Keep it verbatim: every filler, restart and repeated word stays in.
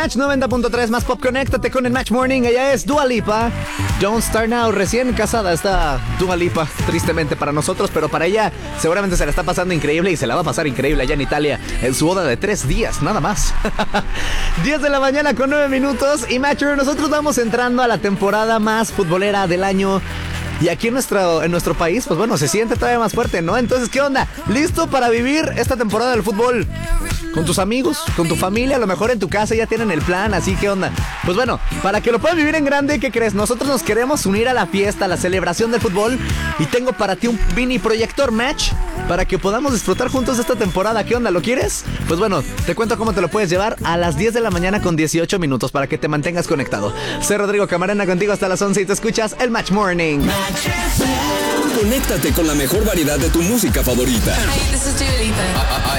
Match noventa punto tres más pop. Conéctate con el Match Morning. Ella es Dua Lipa. Don't Start Now. Recién casada está Dua Lipa, tristemente para nosotros, pero para ella seguramente se la está pasando increíble y se la va a pasar increíble allá en Italia en su boda de tres días, nada más. diez de la mañana con nueve minutos. Y Matcher, nosotros vamos entrando a la temporada más futbolera del año. Y aquí en nuestro, en nuestro país, pues bueno, se siente todavía más fuerte, ¿no? Entonces, ¿qué onda? ¿Listo para vivir esta temporada del fútbol? Con tus amigos, con tu familia, a lo mejor en tu casa ya tienen el plan, así que onda. Pues bueno, para que lo puedas vivir en grande, ¿qué crees? Nosotros nos queremos unir a la fiesta, a la celebración del fútbol. Y tengo para ti un mini proyector Match para que podamos disfrutar juntos esta temporada. ¿Qué onda? ¿Lo quieres? Pues bueno, te cuento cómo te lo puedes llevar a las diez de la mañana con dieciocho minutos para que te mantengas conectado. Soy Rodrigo Camarena contigo hasta las once y te escuchas el Match Morning. Conéctate con la mejor variedad de tu música favorita. Hey, this is Dua Lipa.